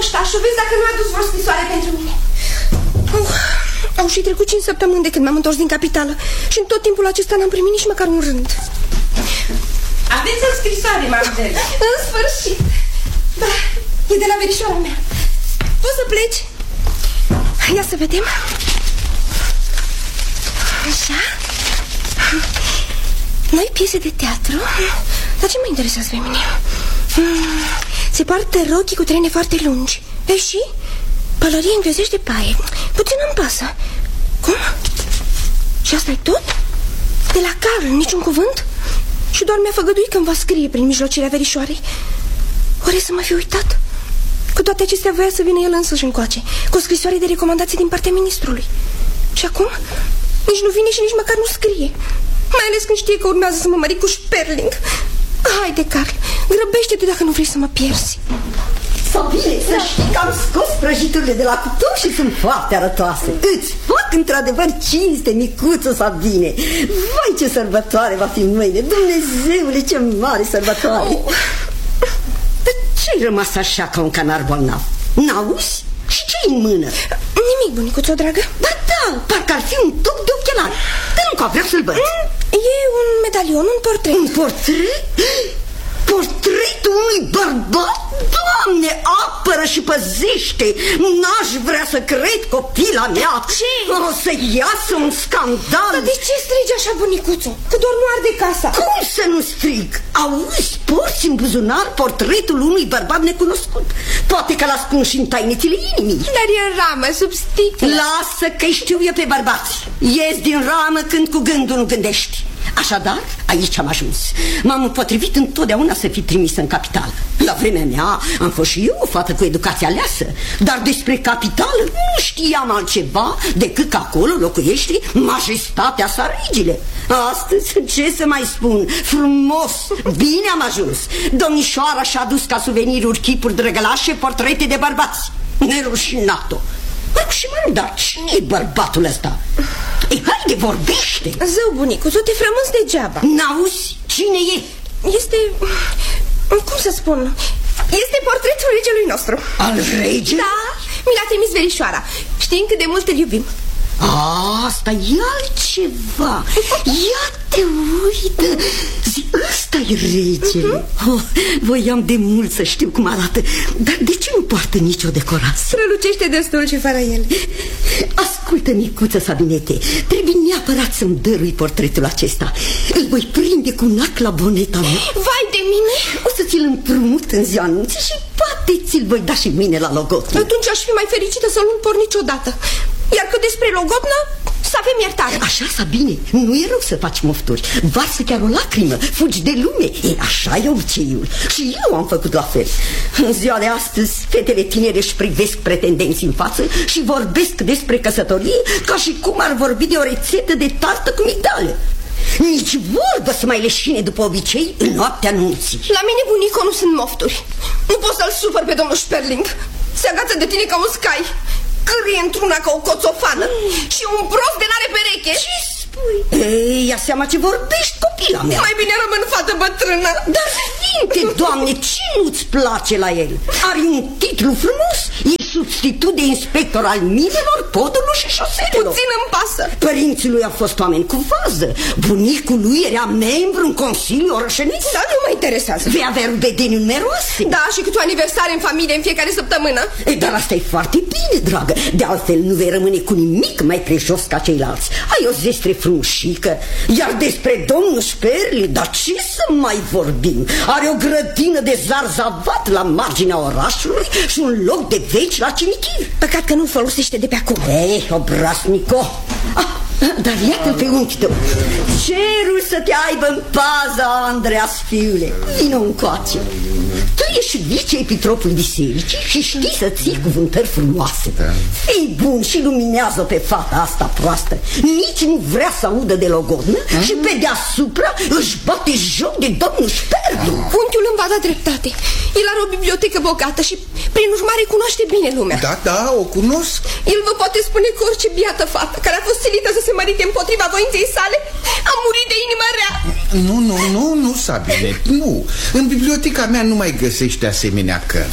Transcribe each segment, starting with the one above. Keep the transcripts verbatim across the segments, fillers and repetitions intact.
poștașul, vezi dacă nu a adus vreo scrisoare pentru mine. Oh, au și trecut cinci săptămâni de când m-am întors din capitală și în tot timpul acesta n-am primit nici măcar un rând. Aveți o scrisoare, Marcel? În sfârșit. Da, e de la verișoara mea. Poți să pleci? Ia să vedem. Așa. Noi piese de teatru. Dar ce mă interesează pe mine? Se poartă rochii cu trene foarte lungi. E și pălărie englezești de paie. Puțin îmi pasă. Cum? Și asta e tot? De la Carl, niciun cuvânt? Și doar mi-a făgăduit că îmi va scrie prin mijlocirea verișoarei. Oare să mă fi uitat? Cu toate acestea voia să vină el însuși încoace, cu o scrisoare de recomandație din partea ministrului. Și acum nici nu vine și nici măcar nu scrie. Mai ales când știe că urmează să mă mări cu Sperling. Haide, Carl, grăbește-te dacă nu vrei să mă pierzi. Sabine, să știi că am scos prăjiturile de la cuptor și sunt foarte arătoase. Îți fac într-adevăr cinste, micuță Sabine. Vai, ce sărbătoare va fi mâine. Dumnezeule, ce mare sărbătoare. oh. Dar ce-ai rămas așa ca un canar bolnav? N-auzi? Și ce-i în mână? Nimic, bunicuțo, dragă. Ba da, parcă ar fi un toc de ochelari. Dar nu că vreau să-l văd. E un medalion, un portret. Un portret? Portretul unui bărbat? Doamne, apără și păzește! N-aș vrea să cred, copila mea. Ce? O să iasă un scandal. Dar de ce strigi așa, bunicuțo? Că doar nu arde casa. Cum să nu strig? Auzi, porți în buzunar portretul unui bărbat necunoscut. Poate că l-ascund și în tainițile inimii. Dar e în ramă, sub sticlă. Lasă că-i știu eu pe bărbați. Ies din ramă când cu gândul nu gândești. Așadar, aici am ajuns. M-am împotrivit întotdeauna să fi trimisă în capitală. La vremea mea am fost și eu o fată cu educație aleasă. Dar despre capitală nu știam altceva decât că acolo locuiește majestatea sa regile. Astăzi, ce să mai spun? Frumos, bine am ajuns. Domnișoara și-a adus ca suveniruri chipuri drăgălașe, portrete de bărbați. Nerușinat-o. Și mă, dar cine e bărbatul ăsta? Ei, haide, vorbește. Zău, bunicuțo, te frămânți degeaba. N-auzi? Cine e? Este... cum să spun? Este portretul regelui nostru. Al regelui? Da, mi l-a trimis verișoara. Știm cât de mult îl iubim. A, asta e altceva. Ia te uită. Zi, ăsta-i regele. uh-huh. oh, Voiam de mult să știu cum arată. Dar de ce nu poartă nicio decorație? Strălucește destul și fără el. Ascultă, micuță Sabinete, trebuie neapărat să-mi dărui portretul acesta. Îl voi prinde cu un ac la boneta mea. Vai de mine. O să ți-l împrumut în ziua anunții și poate ți-l voi da și mine la logotină. Atunci aș fi mai fericită să nu-l por niciodată. Iar cât despre logodnă, să avem iertare. Așa, Sabine, nu e rău să faci mofturi. Varsă chiar o lacrimă, fugi de lume. E, așa e obiceiul. Și eu am făcut la fel. În ziua de astăzi, fetele tinere își privesc pretendenții în față și vorbesc despre căsătorie ca și cum ar vorbi de o rețetă de tartă cu migdale. Nici vorbă să mai leșine după obicei în noaptea anunții. La mine, bunico, nu sunt mofturi. Nu pot să-l supăr pe domnul Sperling. Se agață de tine ca un scai, cârie într-una ca o coțofană și un prost de n-are pereche. Ce spui? Ei, ia seama ce vorbești, copila mea. Mai bine rămân fată bătrână. Dar fiinte, Doamne, ce nu-ți place la el? Are un titlu frumos, e substitut de inspector al minelor, podurilor și șoselelor. Puțin îmi pasă. Părinții lui au fost oameni cu vază. Bunicul lui era membru în Consiliul Orășănesc. Da, nu mă interesează. Vei avea rubedenii numeroase. Da, și câte o aniversare în familie în fiecare săptămână. E, dar asta e foarte bine, dragă. De altfel nu vei rămâne cu nimic mai prejos ca ceilalți. Ai o zestre frumușică. Iar despre domnul Sperling, dar ce să mai vorbim? Are o grădină de zarzavat la marginea orașului și un loc de veci la cimitir. Păcat că nu folosește de pe acum. Ei, obraznico. Ah, dar iată-l pe unchi tău. Cerul să te aibă în pază, Andreas, fiule. Vino încoace. Tu ești viceepitropul bisericii și știi să ții cuvântări frumoase. Fii bun și luminează pe fata asta proastă. Nici nu vrea să audă de logodnă și pe deasupra își bate joc de domnul Sperling. Unchiul îmi va da dreptate. El are o bibliotecă bogată și prin urmare cunoaște bine lumea. Da, da, o cunosc. El vă poate spune că orice biată fată care a fost silită să se mărite împotriva voinței sale a murit de inimă rea. Nu, nu, nu, nu, Sabine, nu. În biblioteca mea nu mai găsești asemenea cărți.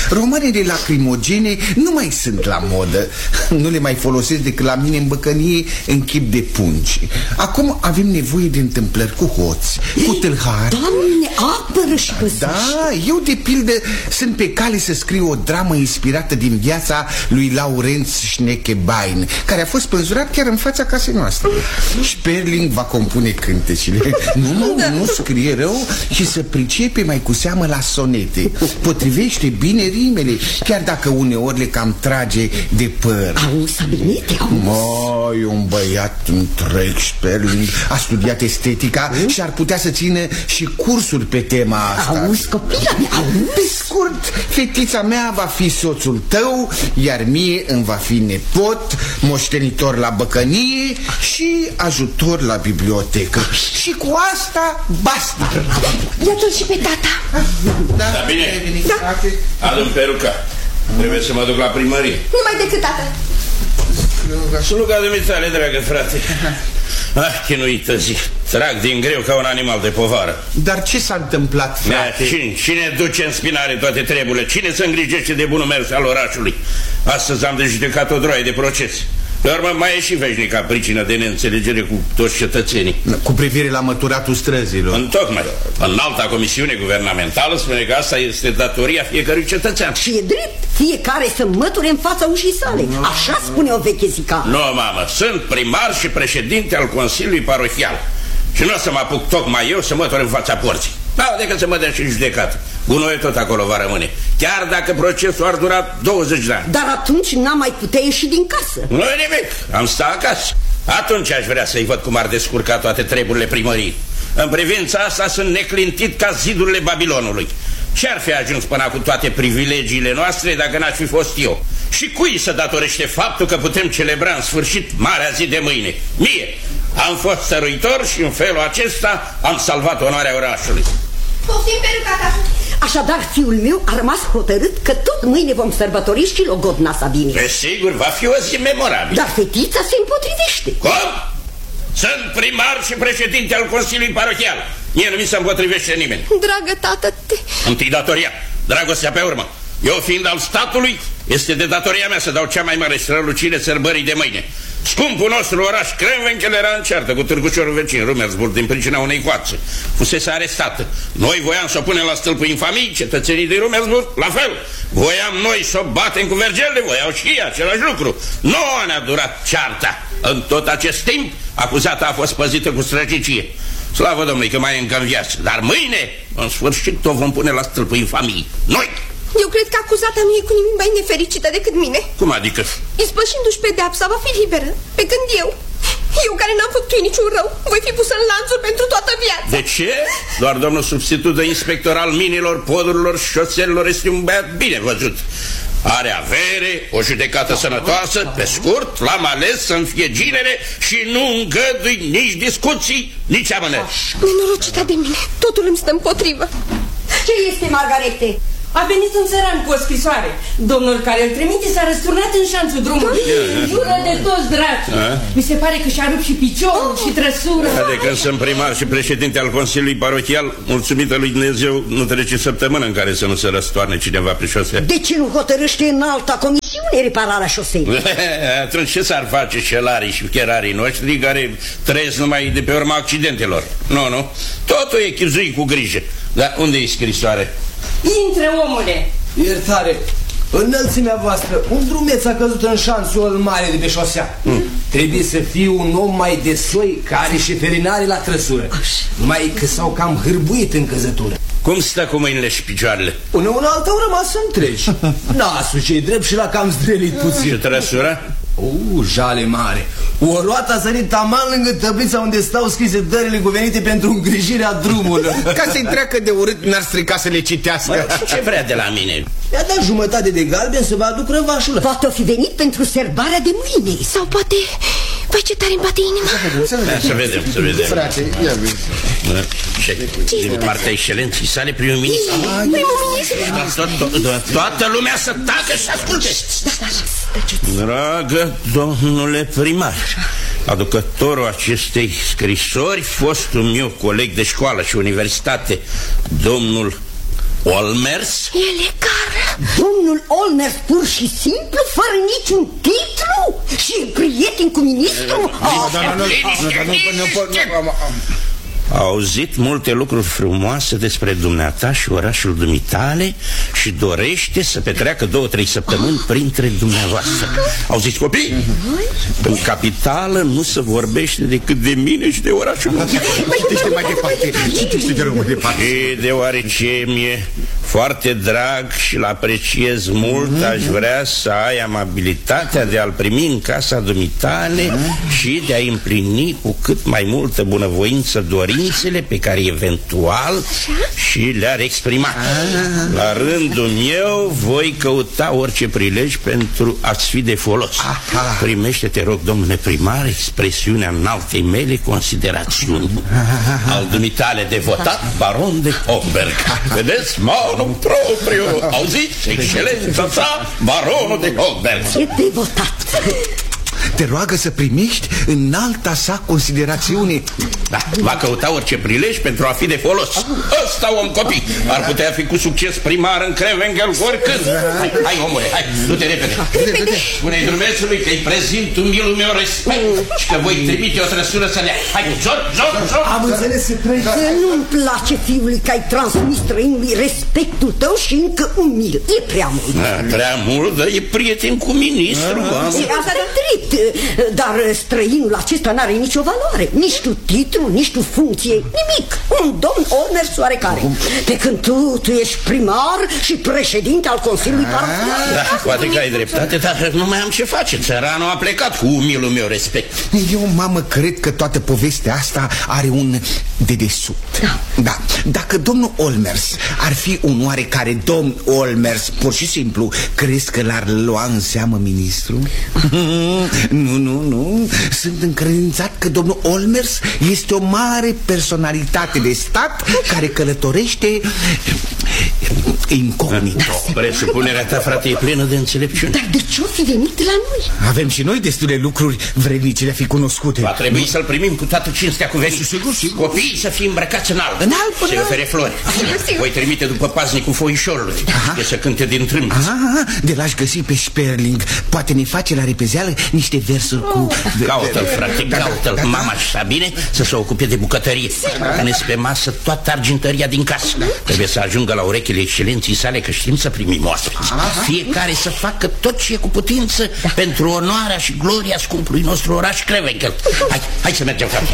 Romanele lacrimogene nu mai sunt la modă. Nu le mai folosesc decât la mine în băcănie în chip de pungi. Acum avem nevoie de întâmplări cu hoți, cu tâlhari. Doamne, apără și păzește. Da, eu de pildă sunt pe cale să scriu o dramă inspirată din viața lui Laurenț Schnekebein, care a fost pânzurat chiar în fața casei noastre. Sperling va compune cântecile. Nu, nu, da. nu scrie rău și să pricepe mai cu seamă la sonete. Potrivește bine rimele, chiar dacă uneori le cam trage de păr. Auzi, Sabinete, auzi. Măi, un băiat întreg, Sperling a studiat estetica mm? și ar putea să țină și cursuri pe tema asta. Auzi, copila mea, auzi. Pe scurt, fetița mea va fi soțul tău, iar mie îmi va fi nepot, moștenitor la băcănie și ajutor la bibliotecă. Și cu asta, basta. Iată-l și pe tata. Da, da bine. Da. Adu-mi peruca. Trebuie să mă duc la primărie. Numai decât, tată. Sluga dumitale, dragă frate. Ah, chinuită zi. Trag din greu ca un animal de povară. Dar ce s-a întâmplat, frate? Da, cine, cine duce în spinare toate treburile? Cine se îngrijește de bunul mers al orașului? Astăzi am de judecat o droaie de proces. Pe urmă mai e și veșnica pricină de neînțelegere cu toți cetățenii. Cu privire la măturatul străzilor. Întocmai. În alta comisiune guvernamentală spune că asta este datoria fiecărui cetățean. Și e drept, fiecare să măture în fața ușii sale. Așa spune o veche zica. Nu, mamă, sunt primar și președinte al Consiliului Parohial. Și nu o să mă apuc tocmai eu să mătur în fața porții. Da, decât să mă dea și judecat. Gunoiul tot acolo va rămâne. Chiar dacă procesul ar dura douăzeci de ani. Dar atunci n-am mai putea ieși din casă. Nu e nimic, am sta acasă. Atunci aș vrea să-i văd cum ar descurca toate treburile primării. În privința asta sunt neclintit ca zidurile Babilonului. Ce-ar fi ajuns până cu toate privilegiile noastre dacă n-aș fi fost eu? Și cui se datorește faptul că putem celebra în sfârșit marea zi de mâine? Mie! Am fost stăruitor și în felul acesta am salvat onoarea orașului. Poftim peruca ta. Așadar, fiul meu a rămas hotărât că tot mâine vom sărbători și logodna Sabinei. Pe sigur, va fi o zi memorabilă. Dar fetița se împotrivește. Cum? Sunt primar și președinte al Consiliului Parohial. Mie nu mi se împotrivește nimeni. Dragă tată, te... Întâi datoria, dragostea pe urmă. Eu fiind al statului, este de datoria mea să dau cea mai mare strălucire sărbării de mâine. Scumpul nostru oraș Crânvenchel era în ceartă cu târgușorul vecin Rumersburg din pricina unei coațe. Fusese arestată. Noi voiam să o punem la stâlpul infamiei, cetățenii din Rumersburg, la fel. Voiam noi să o batem cu vergele, voiau și ei același lucru. Nouă ne-a durat cearta. În tot acest timp, acuzata a fost păzită cu străjicie. Slavă Domnului că mai e încă în viață. Dar mâine, în sfârșit, o vom pune la stâlpul infamiei. Noi! Eu cred că acuzata nu e cu nimic mai nefericită decât mine. Cum adică? Ispășindu-și pedeapsa, va fi liberă. Pe când eu, eu care n-am făcut niciun rău, voi fi pusă în lanțuri pentru toată viața. De ce? Doar domnul substitut de inspector al minilor, podurilor și șoselelor este un băiat bine văzut. Are avere, o judecată sănătoasă, pe scurt, l-am ales să-mi fie ginele și nu îngădui nici discuții, nici amânări. Nenorocita de mine, totul îmi stă împotrivă. Ce este, Margarete? A venit un țăran cu o scrisoare. Domnul care îl trimite s-a răsturnat în șanțul drumului. Jură de toți dracii. Mi se pare că și-a rupt și piciorul și trăsura. De când sunt primar și președinte al Consiliului Parohial, mulțumită lui Dumnezeu, nu trece săptămână în care să nu se răstoarne cineva pe șosea. De ce nu hotărâște în alta comisiune repararea șosei? Atunci ce s-ar face șelarii și cherarii noștri care trăiesc numai de pe urma accidentelor? Nu, nu. Totul e chizuit cu grijă. Dar unde e scrisoare? Intre, omule! Iertare, înălțimea voastră, un drumeț a căzut în șanțul mare de pe șosea. mm. Trebuie să fie un om mai de soi, care și felinare la trăsură. Numai că s-au cam hârbuit în căzătură. Cum stă cu mâinile și picioarele? Până una alta au rămas întregi. Nasul ce-i drept și l-a cam zdrelit puțin. Și trăsura? Uh, jale mare. O roată a sărit taman lângă tăblița unde stau scrise dările cuvenite pentru îngrijirea drumului. Ca să-i treacă de urât, n-ar strica să le citească. Mă, ce vrea de la mine? I-a dat jumătate de galben să vă aduc răvașul. Poate o fi venit pentru serbarea de mâine. Sau poate... Vai, ce tare îmi bate inima. Să vedem, să vedem, să vedem. Frate, ia vezi. Ce? Din partea excelenței sale, primul ministru? Primul ministru? Toată lumea să tacă și asculte. Dragă domnule primar, aducătorul acestei scrisori, fostul meu coleg de școală și universitate, domnul Olmers. El e car. Domnul Olmers pur și simplu, fără niciun titlu, și e prieten cu ministrul? A auzit multe lucruri frumoase despre dumneata și orașul dumitale și dorește să petreacă două, trei săptămâni printre dumneavoastră. Auziți, copii? În capitală nu se vorbește decât de mine și de orașul meu. Citește mai departe, citește de mai departe. Și deoarece mi-e foarte drag și-l apreciez mult, aș vrea să ai amabilitatea de a-l primi în casa dumitale și de a împlini cu cât mai multă bunăvoință dorințele pe care eventual și le-ar exprima. La rândul meu voi căuta orice prilej pentru a-ți fi de folos. Primește, te rog, domnule primar, expresiunea înaltei mele considerațiuni. Al dumitale devotat, baron de Hochberg. Vedeți? Manum propriu. Auziți? Excelența sa, baronul de Hochberg. E devotat. Te roagă să primești înalta sa considerațiune. Da, va căuta orice prilej pentru a fi de folos. Ăsta om, copii, ar putea fi cu succes primar în Krevengel oricând. Hai, hai, omule, hai, du-te repede. Spune-i drumețului că-i prezint umilul meu respect și că voi trimite o trăsură să le... Hai, zor, zor, zor. Am înțeles, să trăiți. Nu-mi place, fiului, că ai transmis străinului respectul tău și încă umil. E prea mult. Da, prea mult, dar e prieten cu ministrul. Asta de drept. Dar străinul acesta n-are nicio valoare. Nici tu titlu, nici tu funcție, nimic. Un domn Olmers oarecare. Pe când tu, tu ești primar și președinte al Consiliului Parohial. Da, poate că ai dreptate, dar nu mai am ce face. Țăranul a plecat cu umilul meu respect. Eu, mamă, cred că toată povestea asta are un dedesubt. Da. Da. Dacă domnul Olmers ar fi un oarecare domn Olmers, pur și simplu, crezi că l-ar lua în seamă ministru? Nu, nu, nu. Sunt încredințat că domnul Olmers este o mare personalitate de stat care călătorește incognito. Presupunerea ta, frate, e plină de înțelepciune. Dar de ce-o fi venit la noi? Avem și noi destule lucruri vrednice de a fi cunoscute. Va trebui să-l primim cu toată cinstea cuvenit. Sigur, sigur. Copiii să fie îmbrăcați în alb. În alb, să-i ofere flori. Voi trimite după paznicul foișorului. E să cânte din trâmbiți. De l-aș găsi pe Sperling. Poate ne face la repezeală niște versuri cu... Caută-l, frate, caută-l. Mama și bine să se ocupe de bucătărie. Puneți pe masă toată argintăria din casă. Trebuie să ajungă la urechile excelenții sale, că știm să primim oaspeți. Fiecare să facă tot ce e cu putință pentru onoarea și gloria scumpului nostru oraș Krevengel. Hai, hai să mergem, frate.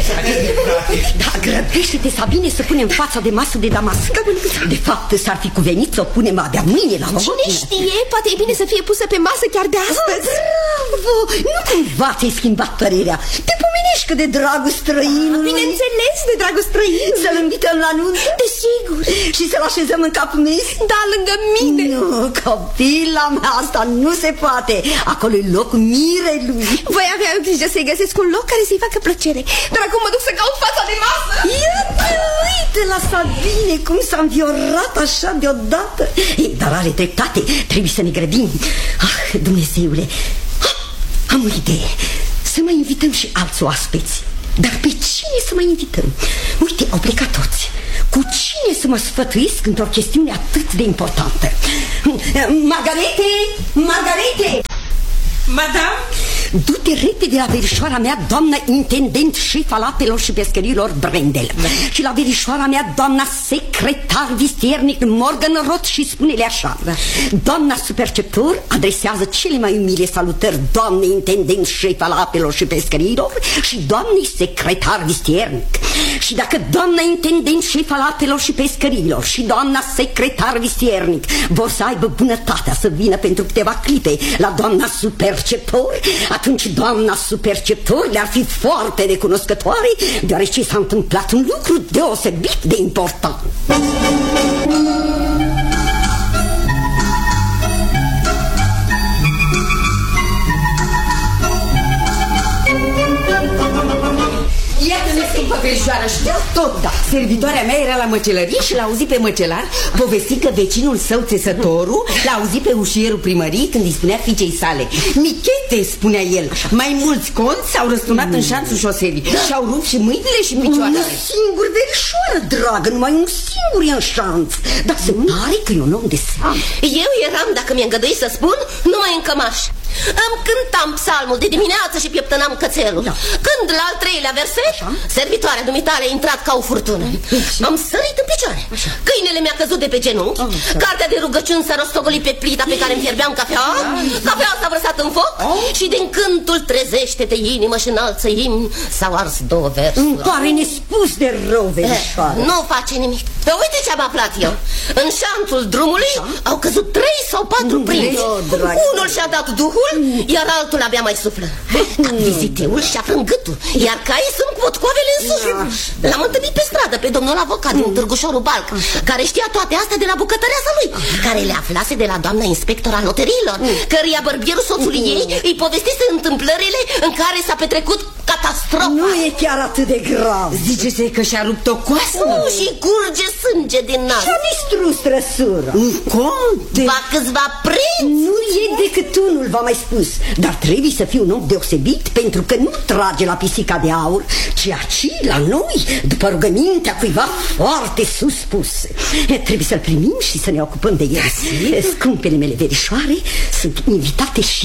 Da, grăbește-te, Sabine, să punem fața de masă de damasc. De fapt, s-ar fi cuvenit să o punem abia mâine la loc. Cine știe? Poate e bine să fie pusă pe masă chiar de astăzi. Bravo! Nu cumva ți-ai schimbat părerea? Te pomenești că de dragul străinului. Bineînțeles, de dragul străin. Să-l invităm la nuntă? Desigur. Și să-l așezăm în capul mes? Da, lângă mine. Nu, copila mea, asta nu se poate. Acolo-i loc mirelui. Voi avea eu grijă să-i găsesc un loc care să-i facă plăcere. Dar acum mă duc să caut fața de masă. Iată, uite la Sabine cum s-a înviorat așa deodată. Ei, dar are dreptate, trebuie să ne grăbim. Ah, Dumnezeule, ah, am o idee. Să mai invităm și alți oaspeți. Dar pe cine să mai invităm? Uite, au plecat toți. Cu cine să mă sfătuiesc într-o chestiune atât de importantă? Margarete! Margarete! Madame? Du-te repede la verișoara mea, doamna intendent șef al apelor și pescărilor Brendel, da. Și la verișoara mea, doamna secretar vistiernic Morgenroth, și spune-le așa, da. Doamna superceptor adresează cele mai umile salutări doamnei intendent șef al apelor și pescărilor și doamnei secretar vistiernic. Și dacă doamna intendent șef al apelor și pescărilor și doamna secretar vistiernic vor să aibă bunătatea să vină pentru câteva clipe la doamna superceptor, atunci doamna superceptor le-ar fi foarte recunoscătoare, deoarece s-a întâmplat un lucru deosebit de important. Iată-ne, clipă, verișoară, știu tot, da. Servitoarea mea era la măcelărie și l-a auzit pe măcelar povesti că vecinul său, țesătorul, l-a auzit pe ușierul primării când îi spunea fiicei sale. Michete, spunea el, mai mulți conți s-au răsturnat mm. în șanțul șoselii și-au rupt și mâinile și picioarele. Un singur, verișoară, dragă, numai un singur e în șanț. Dar se pare că e un om de seamă. Eu eram, dacă mi-e îngădui să spun, numai în cămaș. Îmi cântam psalmul de dimineață și pieptănam cățelul, da. Când la al treilea verset, așa? Servitoarea dumitale a intrat ca o furtună. Așa. Am sărit în picioare. Așa. Câinele mi-a căzut de pe genunchi. Așa. Cartea de rugăciuni s-a rostogolit pe plita pe care îmi fierbeam cafea. Cafeaua s-a vărsat în foc. Oh. Și din cântul trezește-te inimă și înalță imn s-au ars două versuri. Îmi pare nespus de rău, verișoară. Nu face nimic. Pe uite ce-am aflat eu. În șanțul drumului așa? Au căzut trei sau patru prinți. Unul și-a dat duhul, iar altul abia mai suflă. Viziteul și-a frânt gâtul, iar caii sunt cu potcoavele în sus. L-am întâlnit pe stradă pe domnul avocat din Târgușorul Balc, care știa toate astea de la bucătăreasa lui, care le aflase de la doamna inspector al loteriilor, căreia bărbierul soțului ei îi povestise întâmplările în care s-a petrecut catastrofa. Nu e chiar atât de grav. Zice-se că și-a rupt o coasă. Nu, și curge sânge din nas. Și-a distrus trăsura. Un conte. Ba câțiva prinți. Nu e decât unul, v-am mai spus. Dar trebuie să fie un om deosebit, pentru că nu trage la pisica de aur, ci aci la noi, după rugămintea cuiva foarte sus pus. Trebuie să-l primim și să ne ocupăm de el. Scumpele mele verișoare sunt invitate și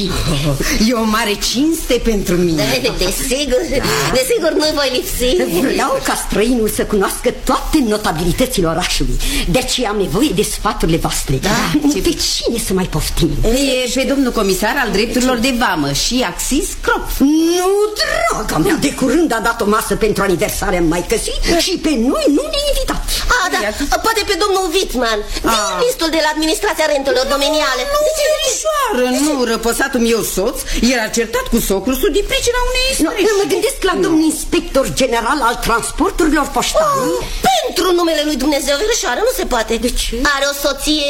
e o mare cinste pentru mine. Desigur, desigur nu voi lipsi. Vreau ca străinul să cunoască toate notabilitățile orașului. De aceea am nevoie de sfaturile voastre. Da, ce... Pe cine să mai poftim? E pe domnul comisar al drepturilor de vamă și Axis Crop. Nu, draga mea, de curând a dat o masă pentru aniversarea maicăsii și pe noi nu ne-a invitat. A, da, poate pe domnul Wittmann, vinistul de la administrația rentelor domeniale. Nu, verișoară, nu, răposatul meu soț era certat cu socrul sub din pricina unei istorii. Nu, mă gândesc la domnul inspector general al transporturilor poștale. Oh, pentru numele lui Dumnezeu, verișoară, nu se poate. De ce? Are o soție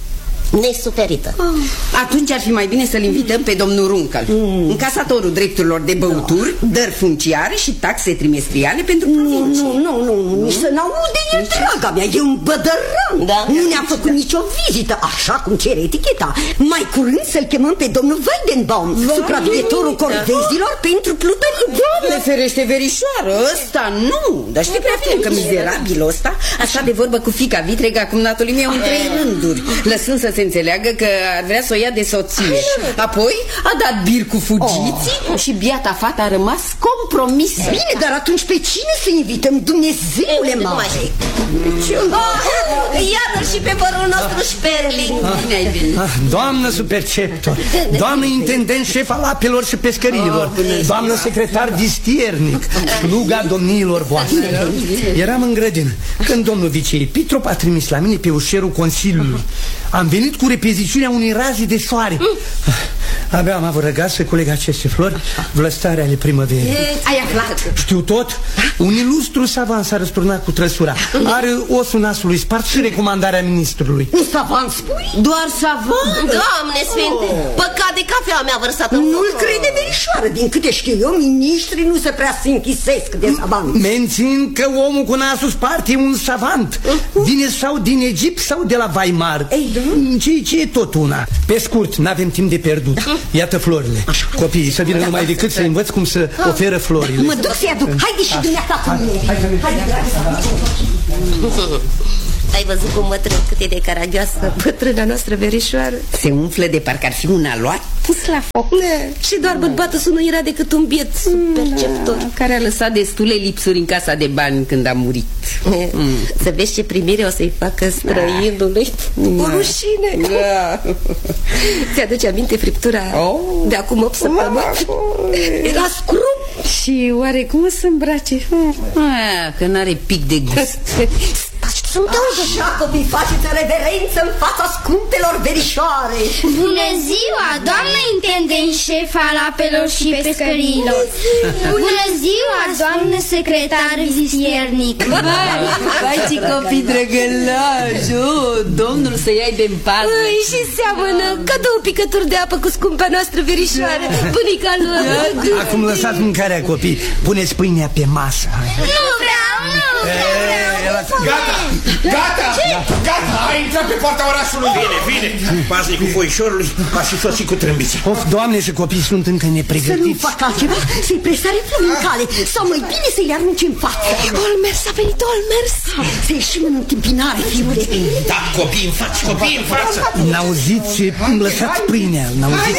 nesuferită. Oh. Atunci ar fi mai bine să-l invităm pe domnul Runcal, mm. încasatorul drepturilor de băuturi, no. dări funciare și taxe trimestriale pentru provincie. Nu, nu, nu, nu, nici să n-aude el, draga mea, e un bădăran. Da? Nu ne-a făcut nicio vizită, așa cum cere eticheta. Mai curând să-l chemăm pe domnul Weidenbaum, supraveghetorul corvezilor pentru plutării. Doamne ferește, verișoară, ăsta nu. Dar știi prea bine că mizerabilul ăsta a stat de vorbă cu fiica vitregă a cumnatului meu în trei rânduri, lăsând să se înțeleagă că ar vrea să o ia de soție. Apoi a dat bir cu fugiții oh. și biata fata a rămas compromisă. Bine, dar atunci pe cine să invităm, Dumnezeule mare? Iară și pe părul nostru Sperling. ah, Doamnă superceptor, doamnă intendent șef al apelor și pescărilor, doamnă secretar vistiernic, sluga domniilor voastre. Eram în grădină când domnul viceepitrop a trimis la mine pe ușerul Consiliului. Am venit cu repeziciunea unei raze de soare. mm. Abia am avut răgaz să culeg aceste flori, vlăstare ale primăverii. Ai aflat? Știu tot. Un ilustru savant s-a răsturnat cu trăsura. Are osul nasului spart și recomandarea ministrului. Un savant spui? Doar savant? Doamne sfinte, oh. păcat de cafea mea vărsată. Nu-l crede, verișoară. Din câte știu eu, ministrii nu se prea se închisesc de savant. Mențin că omul cu nasul spart e un savant. Vine sau din Egipt sau de la Weimar. Ce, ce e tot una. Pe scurt, n-avem timp de pierdut. Iată florile. Copiii să vină numai decât să învăț cum să oferă florile. Mă duc să-i aduc. Haide și dumneata cu mine. Ai văzut cum mă trec cât e de caragioasă bătrâna noastră verișoară? Se umflă de parcă ar fi un aluat pus la foc. Ne. Și doar bărbatul nu era decât un biet subperceptor care a lăsat destule lipsuri în casa de bani când a murit. mm. Să vezi ce primire o să-i facă străinului. da. O rușine. da. Ți-aduce aminte friptura oh. de acum opt săptămâni? Era scrum. Și oare cum o să îmbrace? Ah, că n-are pic de gust. Așa, copii, faceți reverență în fața scumpelor verișoare. Bună ziua, doamnă intendent șef al apelor și pescărilor. Bună ziua, doamnă secretar vistiernic. Vai, ce copii drăgălași, oh, domnul să ia de împază. Îi, și seamănă ca două picături de apă cu scumpa noastră verișoară, bunica lor. Acum lăsați mâncarea, copii, puneți pâinea pe masă. Nu vreau Gata, gata, gata, a intrat pe poarta orașului. Bine, bine, paznicul foișorului a și sosit cu trâmbița. Of, Doamne, și copiii sunt încă nepregătiți. Să nu fac altceva, să-i presare foc în cale sau mai bine să-i arunce în față. Olmers, a venit Olmers. Să ieșim în întâmpinare, fiule. Da, copii în față, copii în față. N-auziți ce îmi lăsați pâinea, n-auziți?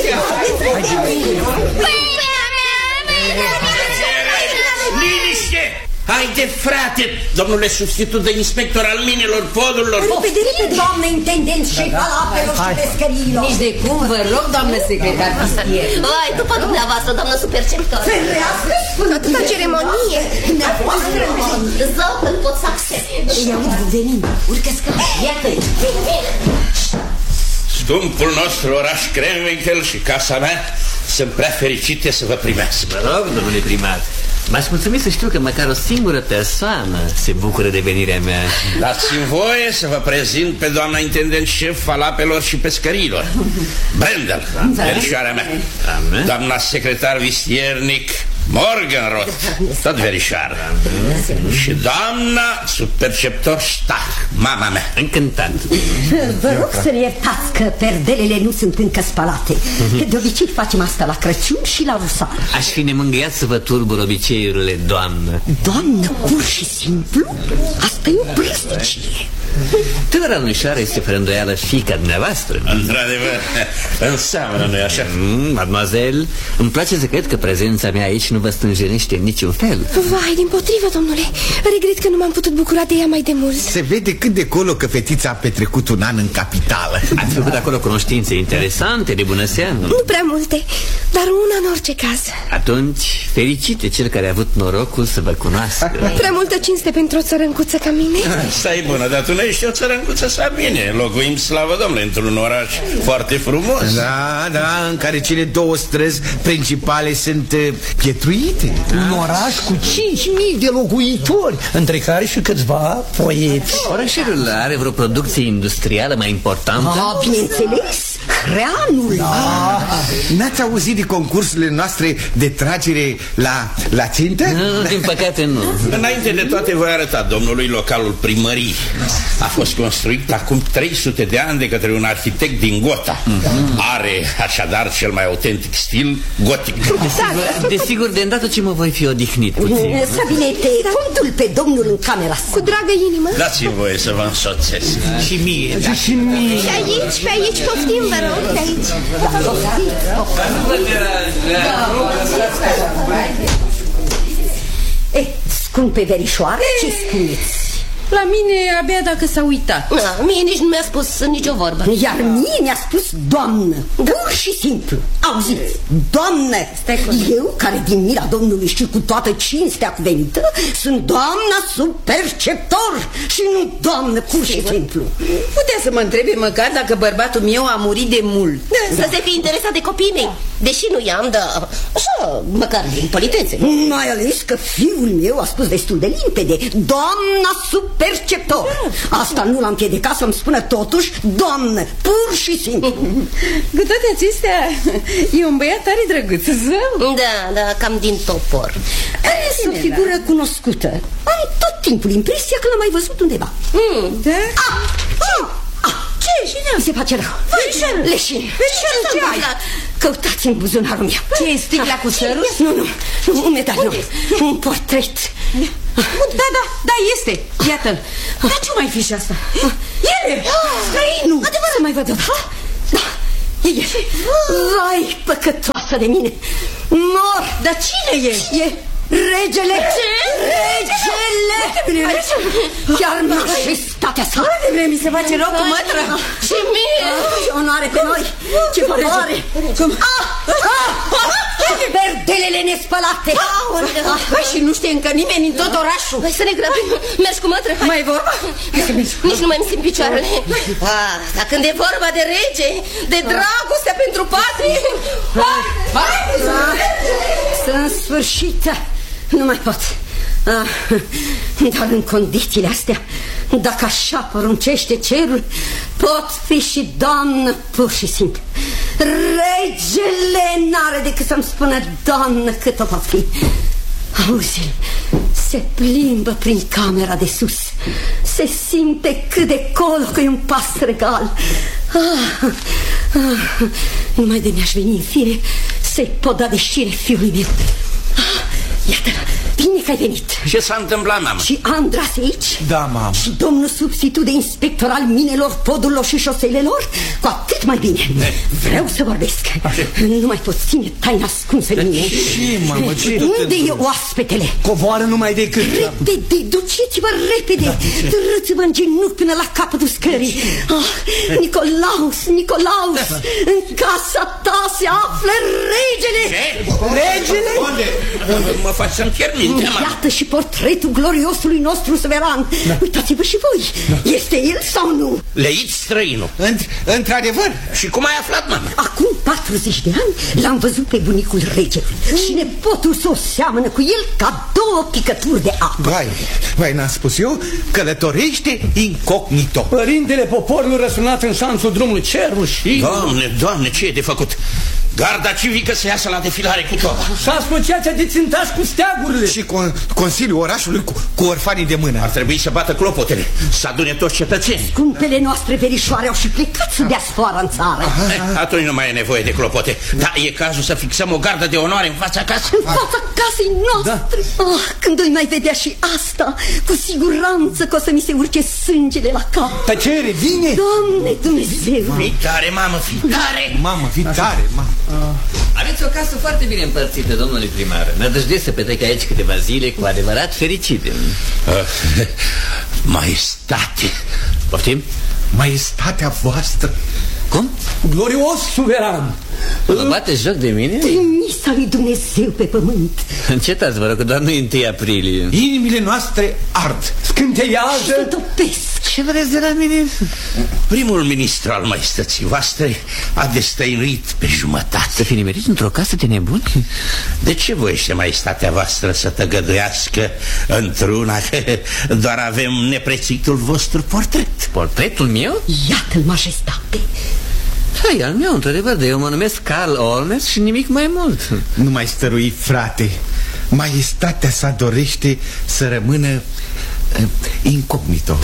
Liniște! Haide, frate, domnule substitut de inspector al minelor podurilor. Repede, repede, doamnă intendent, șefa apelor și pescăriilor. Nici de cum, vă rog, doamnă secretar Vistier. Hai, după dumneavoastră, doamnă superceptor. Ferească, Atâta ceremonie. dumneavoastră. Zău că nu pot să acces. Îi aud venind, urcă scări. Iată-i. Scumpul nostru oraș Krenwinkel și casa mea sunt prea fericite să vă primesc. Vă rog, domnule primar, m-aș mulțumi să știu că măcar o singură persoană se bucură de venirea mea. Dați-mi voie să vă prezint pe doamna intendent șef al apelor și pescăriilor, Brendel, verișoarea mea. Amen. Doamna secretar vistiernic Morgenroth, tot verișoară. Și doamna subperceptor Stach, mama mea. Încântat. Vă rog să-l iertați că perdelele nu sunt încă spălate. De obicei facem asta la Crăciun și la Rusal. Aș fi nemângâiat să vă turbur obiceiurile, doamnă. Doamnă, pur și simplu, asta e o prăsticie. Tânăra nuișoară este fără îndoială fiica dumneavoastră. Într-adevăr, înseamnă, nu-i așa? Mm, mademoiselle, îmi place să cred că prezența mea aici nu vă stânjenește în niciun fel. Vai, dimpotrivă, domnule. Regret că nu m-am putut bucura de ea mai de mult. Se vede cât de colo că fetița a petrecut un an în capitală. Ați făcut acolo cunoștințe interesante, de bună seamă. Nu prea multe, dar una în orice caz. Atunci, fericite cel care a avut norocul să vă cunoască. Prea multă cinste pentru o țărâncuță ca mine. Stai bună, dar tu nu ești o țărâncuță sa bine. Locuim, slavă Domnule, într-un oraș foarte frumos. Da, da, în care cele două străzi principale sunt uh, pietruite. Un oraș cu cinci mii de locuitori, între care și câțiva poeți. Orașelul are vreo producție industrială mai importantă? Ah, bineînțeles, Hreanul. N-ați auzit de concursurile noastre de tragere la, la țintă? Nu, din păcate nu. Înainte de toate voi arăta domnului localul primării. A fost construit acum trei sute de ani de către un arhitect din Gotha. Are așadar cel mai autentic stil gotic. Desigur, desigur, de îndată ce mă voi fi odihnit puțin. Sabinete, contul pe domnul în camera sa. Cu dragă inimă. Dați-mi voie să vă însoțesc. Și mie, da. Și mie. Pe aici, pe aici, poftim, vă rog, pe aici. Eh, scumpe verișoare, ce spuneți? La mine abia dacă s-a uitat. Na, mie nici nu mi-a spus nicio vorbă. Iar mie mi-a spus doamnă, pur și simplu. Auziți, doamnă, eu care din mila Domnului și cu toată cinstea cuvenită sunt doamna subperceptor și nu doamnă pur și simplu. Putea să mă întrebe măcar dacă bărbatul meu a murit de mult. Da, să se fi interesat de copiii mei. Deși nu i-am, dar așa, măcar din politețe. Mai ales că fiul meu a spus destul de limpede, doamna subperceptor. Asta nu l-am împiedicat să-mi spună totuși doamnă, pur și simplu. Cu toate acestea, e un băiat tare drăguț, zău. Da, da, cam din topor. Este o figură cunoscută. Am tot timpul impresia că l-am mai văzut undeva. Mm, da? Ah, ah, ah, ce? Mi se face rău. Leșin. Ce ai? Căutați în buzunarul meu. Ce e, sticla cu sărut? Nu, nu, nu, un medalion. Un portret. Da, da, da, este. Iată-l. Dar ce mai fi și asta? Ele! Străinul! Adevărat, să mai văd odată. Da, e el. Vai, păcătoasă de mine. Mor! Dar cine e? E regele. Ce? Regele! Chiar majestatea sa. De mi se face rău cu mătră. Și mie! Ce onoare pe noi! Ce valoare! Ah! Ah! Perdelele nespălate! Băi, și nu știe încă nimeni în tot orașul. Hai să ne grăbim. Mergi cu mătră? Mai vorba? Nici nu mai îmi simt picioarele. Ah, dar când e vorba de rege, de dragostea pentru patrie. Hai! Sunt sfârșită. Nu mai pot. Ah, dar în condițiile astea, dacă așa poruncește cerul, pot fi și doamnă pur și simplu. Regele n-are decât să-mi spună doamnă cât o pot fi. Auzi-l, Se plimbă prin camera de sus. Se simte cât de colo că e un pas regal. ah, ah, Numai de mi-aș veni în fire să-i pot da de știre fiului meu. ah, Iată, bine că ai venit. Ce s-a întâmplat, mamă? Și Andras aici? Da, mamă. Și domnul substitut de inspector al minelor, podurilor și șoselelor? Cu atât mai bine. Vreau să vorbesc. Nu mai pot ține taina ascunsă de mine. Ce, mamă, ce? Unde e oaspetele? Coboară numai decât. Repede, duceți-vă repede. Trâți-vă în genunchi până la capătul scării. ah, Nicolaus, Nicolaus, în casa ta se află regele. Regele? Unde? Mă faci să-mi pierd mintea, mamă. Iată și portretul gloriosului nostru suveran. Da. Uitați-vă și voi. Da. Este el sau nu? Leit străinul. Într-adevăr. Și cum ai aflat, mamă? Acum patruzeci de ani l-am văzut pe bunicul regelui. Și nepotul său seamănă cu el ca două picături de apă. Vai, vai, n-am spus eu? Călătorește incognito. Părintele poporului răsunat în șanțul drumului cerul și... Doamne, doamne, ce e de făcut? Garda civică să iasă la defilare cu toba. Și asociația de țintași cu steagurile. Și con Consiliul orașului cu, cu orfanii de mână. Ar trebui să bată clopotele, să adune toți cetățenii. Scumpele noastre verișoare au și plecat să dea sfoară în țară. Eh, atunci nu mai e nevoie de clopote. Dar e cazul să fixăm o gardă de onoare în fața casei. În fața casei noastre. Da. Oh, când îi mai vedea și asta, cu siguranță că o să mi se urce sângele la cap. Tăcere, vine. Doamne Dumnezeu. Fii tare, mamă, fii tare. Mamă, fii tare, mamă. Aveți o casă foarte bine împărțită, domnule primar. Nădăjduiesc să petrec aici câteva zile cu adevărat fericite. uh, Maestate. Poftim? Maestatea voastră. Cum? Glorios suveran. Vă bate joc de mine? Trimisa lui Dumnezeu pe pământ. Încetați, vă rog, că doar nu e întâi aprilie. Inimile noastre ard. Scânteiază. Se topesc. Ce vreți de la mine? Primul ministru al maestății voastre a destăinuit pe jumătate. Să fi nimerit într-o casă de nebuni? De ce voiește maestatea voastră să tăgăduiască într-una că doar avem neprețitul vostru portret? Portretul meu? Iată-l, majestate. Hai, al meu, într-adevăr, de eu mă numesc Carl Olmers și nimic mai mult. Nu mai stărui, frate. Maestatea sa dorește să rămână uh, incognito.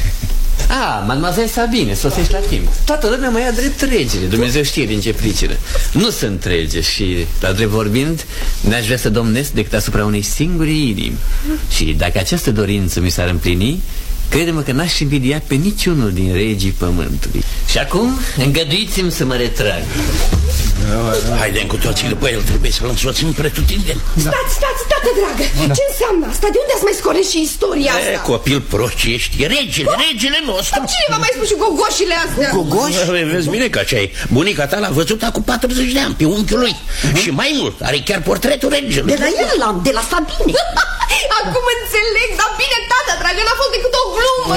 Ah, mademoiselle Sabine, sosești la timp. Toată lumea mă ia drept regele. Dumnezeu știe din ce pricină. Nu sunt rege și, la drept vorbind, n-aș vrea să domnesc decât asupra unei singure inimi. Și dacă această dorință mi s-ar împlini, crede-mă că n-aș invidia pe niciunul din regii pământului. Și acum, îngăduiți-mi să mă retrag. Haidem cu toții după el, trebuie să-l însoțim pretutindeni. Da. Stați, stați, tată dragă, da. Ce înseamnă asta? De unde ați mai scoles și istoria asta? E, copil prost ești, e regele, oh? regele nostru. Dar cine v-a mai spus și gogoșile astea? Gogoși? Vezi bine că așa e. Bunica ta l-a văzut acum patruzeci de ani pe unchiul lui. uh-huh. Și mai mult, are chiar portretul regelui. De la el l-am, de la Sabine. Acum înțeleg, dar bine, tată dragă, n-a fost decât o glumă.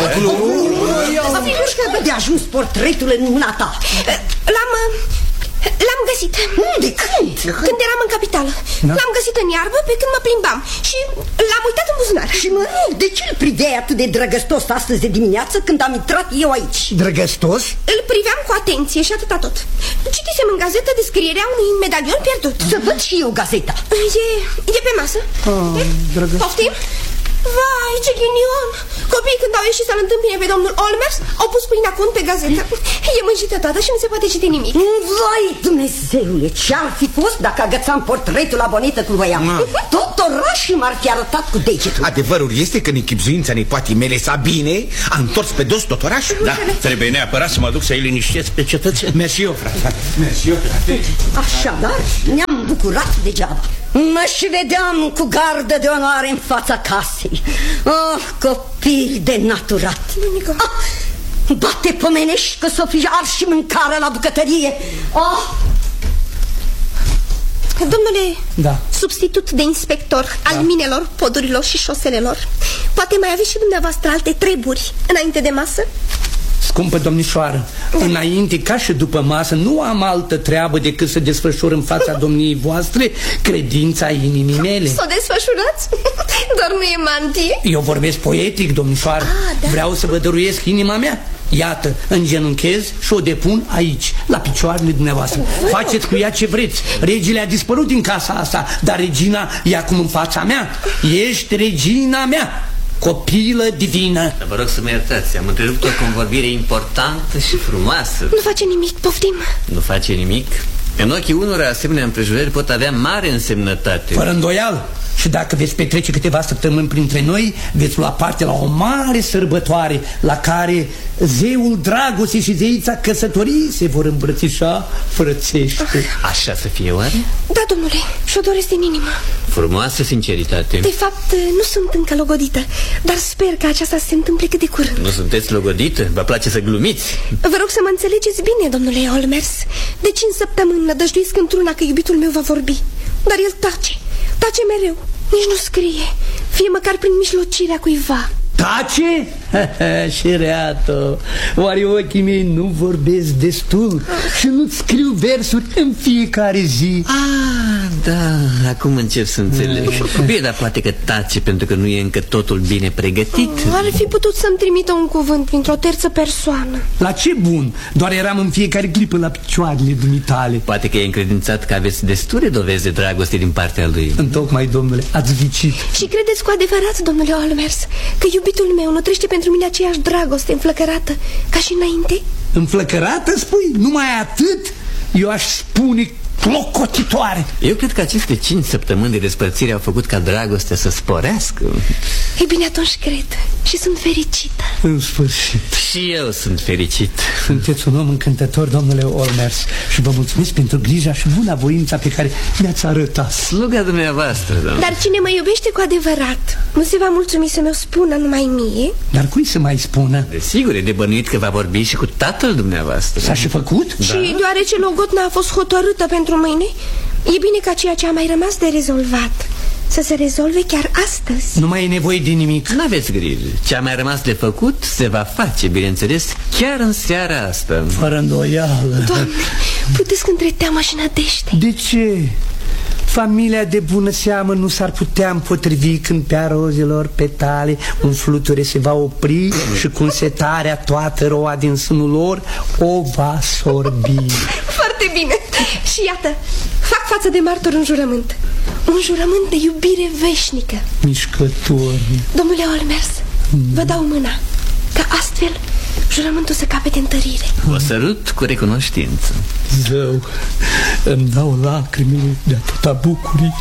Sabine, nu știu că de ajuns portretul în mâna ta. L-am... L-am găsit. Unde? Când? Când eram în capitală. Da. L-am găsit în iarbă pe când mă plimbam și l-am uitat în buzunar. Și mă rog, de ce îl priveai atât de drăgăstos astăzi de dimineață când am intrat eu aici? Drăgăstos? Îl priveam cu atenție și atâta tot. Citisem în gazetă descrierea unui medalion pierdut. Să văd și eu gazeta. E, e pe masă. Oh, drăgăstos. Poftim? Vai, ce ghinion! Copiii când au ieșit să-l întâmpine pe domnul Olmers au pus pâinea cont pe gazetă. E mânjită toată și nu se poate citi nimic. Vai, Dumnezeule, ce-ar fi fost dacă agățam portretul la bonetă cum voiam? Tot orașul m-ar fi arătat cu degetul. Adevărul este că în echipzuința nepoatii mele Sabine a întors pe dos tot orașul. Da, trebuie neapărat să mă duc să-i liniștesc pe cetățeni. Mersi eu, frate. Mersi eu, frate. Așadar, ne-am bucurat degeaba. Mă și vedeam cu gardă de onoare în fața casei. Oh, copil de naturat. Ah, bate pomenești că s-o fi ars și mâncare la bucătărie. Oh. Domnule, da. substitut de inspector al da. minelor, podurilor și șoselelor, poate mai aveți și dumneavoastră alte treburi înainte de masă? Scumpă domnișoară, înainte ca și după masă nu am altă treabă decât să desfășur în fața domniei voastre credința inimii mele. Să o desfășurați? Doar nu e mantie? Eu vorbesc poetic, domnișoară. Ah, da. Vreau să vă dăruiesc inima mea Iată, îngenunchez și o depun aici, la picioarele dumneavoastră. Faceți cu ea ce vreți. Regele a dispărut din casa asta, dar regina e acum în fața mea. Ești regina mea, copilă divină. Vă rog să mă iertați, am întrerupt o convorbire importantă și frumoasă. Nu face nimic, poftim. Nu face nimic? În ochii unora asemenea împrejurări pot avea mare însemnătate. Fără îndoială. Și dacă veți petrece câteva săptămâni printre noi, veți lua parte la o mare sărbătoare la care zeul dragostei și zeița căsătoriei se vor îmbrățișa frățește. Așa să fie oare? Da, domnule, și-o doresc din inimă. Frumoasă sinceritate. De fapt, nu sunt încă logodită, dar sper că aceasta se întâmple cât de curând. Nu sunteți logodită? Vă place să glumiți? Vă rog să mă înțelegeți bine, domnule Olmers. De cinci săptămâni nădăjduiesc într-una că iubitul meu va vorbi, dar el tace. Tace mereu, nici nu scrie, fie măcar prin mijlocirea cuiva. Tace? Șereato, oare ochii mei nu vorbesc destul și nu-ți scriu versuri în fiecare zi? Ah, da, acum încep să înțeleg. Bine, dar poate că tace pentru că nu e încă totul bine pregătit. Ar fi putut să-mi trimită un cuvânt printr-o terță persoană. La ce bun? Doar eram în fiecare clipă la picioarele dumitale. Poate că e încredințat că aveți destule dovezi de dragoste din partea lui. Întocmai, domnule, ați vicit. Și credeți cu adevărat, domnule Olmers, că iubitul meu nutrește pentru mine aceeași dragoste înflăcărată ca și înainte? Înflăcărată, spui? Numai atât? Eu aș spune clocotitoare. Eu cred că aceste cinci săptămâni de despărțire au făcut ca dragostea să sporească. Ei bine, atunci cred și sunt fericită. În sfârșit. Și eu sunt fericit. Sunteți un om încântător, domnule Olmers, și vă mulțumesc pentru grija și bunavoința pe care mi-ați arătat. Sluga dumneavoastră, doamne. Dar cine mă iubește cu adevărat nu se va mulțumi să mi-o spună numai mie? Dar cui să mai spună? Desigur, e de bănuit că va vorbi și cu tatăl dumneavoastră. S-a și făcut? Da. Și deoarece Logotna a fost hotărâtă pentru mâine, e bine ca ceea ce a mai rămas de rezolvat să se rezolve chiar astăzi. Nu mai e nevoie de nimic. N-aveți grijă, ce a mai rămas de făcut se va face, bineînțeles, chiar în seara asta. Fără îndoială. Doamne, plutesc între teamă și nădejde. De ce? Familia de bună seamă nu s-ar putea împotrivi când pe a rozelor petale un fluture se va opri și cu însetarea toată roa din sânul lor o va sorbi. Foarte bine. Și iată, fac față de martor un jurământ. Un jurământ de iubire veșnică. Mișcător. Domnule Olmers, mm. vă dau mâna, ca astfel jurământul să capete întărire. O sărut cu recunoștință. Zău, îmi dau lacrimile de atâta bucurii.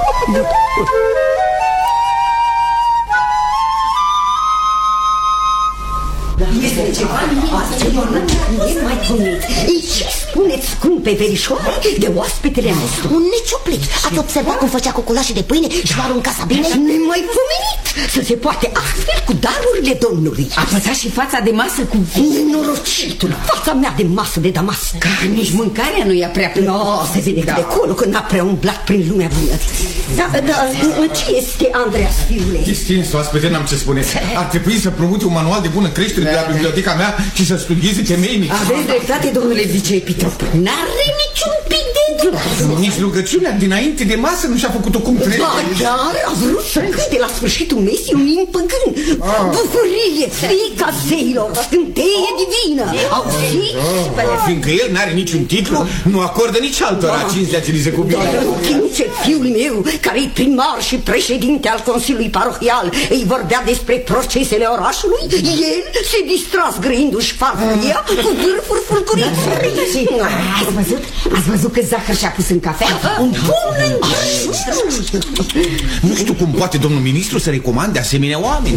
Este ceva nemaipomenit. Ce spuneți, scumpe verișoare, de oaspetele nostru? Un nicioplit. Ați observat cum făcea cocolașii de pâine și l-a aruncat Sabine? Nemaipomenit! Să se poate astfel cu darurile domnului. A păsat și fața de masă cu vin. Nenorocitul, fața mea de masă de damas. Că nici mâncarea nu i-a prea plăcut. No, se vede da. de acolo că n-a prea umblat prin lumea bună. Da, da, ce este, Andreas, fiule? Distins, oaspete, n-am ce spune. Ar trebui să promute un manual de bună creștere de la biblioteca mea și să studieze temeinic. Aveți dreptate, domnule viceepitrop. N-are niciun pic de glas. Nici rugăciunea dinainte de masă nu și-a făcut-o cum trebuie. Ba, chiar a vrut să câte la sfârșitul mesii un impăgân. Ah. Bucurie, frica zeilor, stânteie divină. Auziți? Ah. Fiindcă el n-are niciun titlu, nu acordă nici altora ah. cinstea ce li se cuvine. Chince, fiul meu, care-i primar și președinte al Consiliului Parohial, îi vorbea despre procesele orașului, el se distra zgrăindu-și farfuria cu vârfuri fulguriți. Ați văzut? Ați văzut cât zahăr și-a pus în cafea? Un bun Nu știu cum poate domnul ministru să recomande asemenea oameni.